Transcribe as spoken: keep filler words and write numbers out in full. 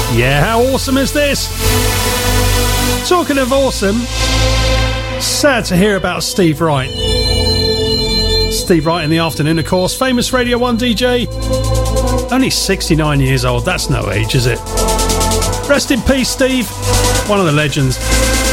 Yeah, how awesome is this? Talking of awesome, sad to hear about Steve Wright. Steve Wright in the afternoon, of course, famous Radio one D J. Only sixty-nine years old, that's no age, is it? Rest in peace, Steve. One of the legends.